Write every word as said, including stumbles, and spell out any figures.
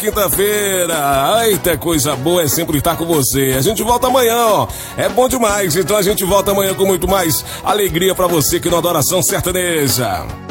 quinta-feira. Eita, coisa boa é sempre estar com você. A gente volta amanhã, ó. É bom demais. Então a gente volta amanhã com muito mais alegria pra você que na Adoração Sertaneja.